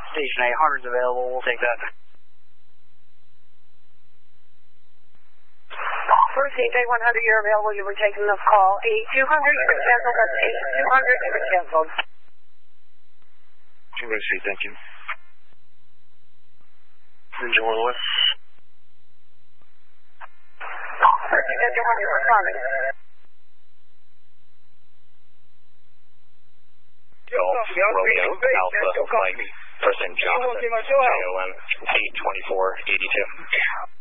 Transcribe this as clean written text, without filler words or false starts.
Station 800's available. We'll take that. First, 8-100, you're available. You were taking the call. 8200, you were canceled. That's 8200, you were canceled. Thank you. Engine 101. First, 8-100, you're responding. Romeo, Alpha, Mike, first name Jonathan, JOM, 82482.